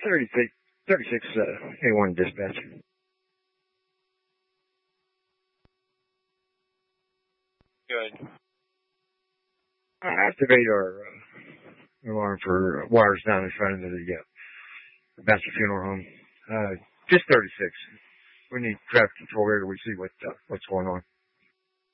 36, A1 dispatch. Good. Activate our alarm for wires down in front of the Master Funeral Home. Just 36. We need traffic control here till we see what's going on.